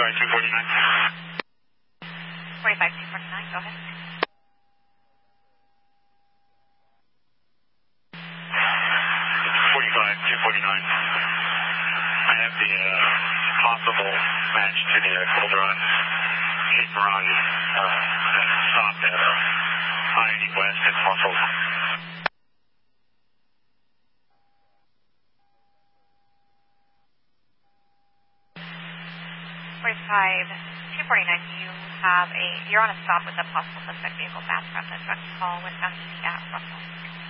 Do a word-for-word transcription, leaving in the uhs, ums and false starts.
forty-five, two forty-nine. forty-five, two forty-nine, go ahead. forty-five, two forty-nine. I have the uh, possible match to the uh, Calderon, Cape Moran, uh, stop at uh, I eighty West and Muscle. forty-five, two forty-nine, you have a, you're on a stop with a possible suspect vehicle back from the truck call with Mountain at Russell.